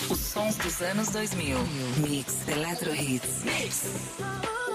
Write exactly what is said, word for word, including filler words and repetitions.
Os sons dos anos dois mil. Mix Electro Hits. Mix.